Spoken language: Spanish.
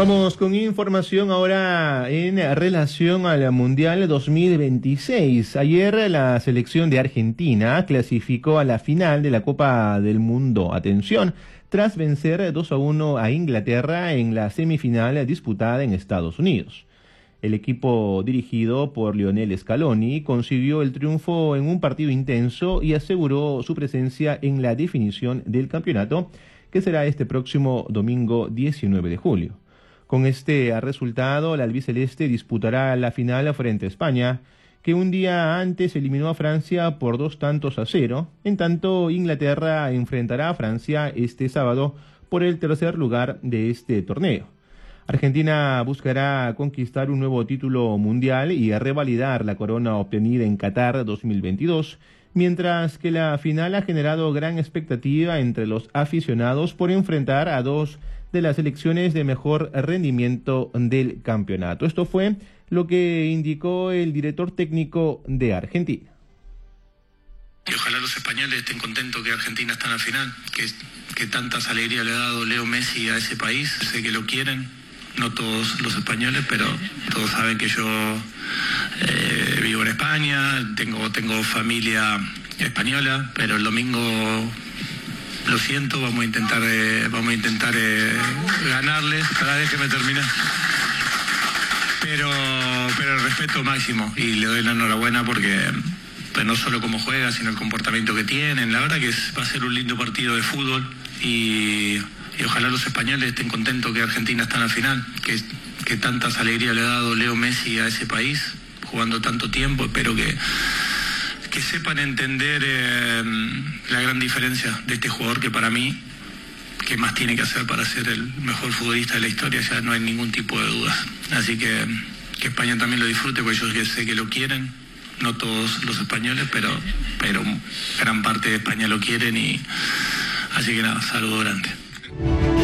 Vamos con información ahora en relación al Mundial 2026. Ayer la selección de Argentina clasificó a la final de la Copa del Mundo. Atención, tras vencer 2-1 a Inglaterra en la semifinal disputada en Estados Unidos. El equipo dirigido por Lionel Scaloni consiguió el triunfo en un partido intenso y aseguró su presencia en la definición del campeonato, que será este próximo domingo 19 de julio. Con este resultado, la albiceleste disputará la final frente a España, que un día antes eliminó a Francia por 2-0, en tanto Inglaterra enfrentará a Francia este sábado por el tercer lugar de este torneo. Argentina buscará conquistar un nuevo título mundial y revalidar la corona obtenida en Qatar 2022, mientras que la final ha generado gran expectativa entre los aficionados por enfrentar a dos de las selecciones de mejor rendimiento del campeonato. Esto fue lo que indicó el director técnico de Argentina. Y ojalá los españoles estén contentos que Argentina está en la final, que tantas alegrías le ha dado Leo Messi a ese país. Sé que lo quieren, no todos los españoles, pero todos saben que yo vivo en España, tengo familia española, pero el domingo, lo siento, vamos a intentar ganarles. Déjeme terminar. Pero el respeto máximo, y le doy la enhorabuena porque pues no solo cómo juega, sino el comportamiento que tienen. La verdad que va a ser un lindo partido de fútbol y ojalá los españoles estén contentos que Argentina está en la final, que tantas alegrías le ha dado Leo Messi a ese país, jugando tanto tiempo. Espero que sepan entender la gran diferencia de este jugador, que para mí, que más tiene que hacer para ser el mejor futbolista de la historia, ya no hay ningún tipo de dudas. Así que España también lo disfrute, porque yo sé que lo quieren, no todos los españoles, pero gran parte de España lo quieren, y así que nada, saludo grande.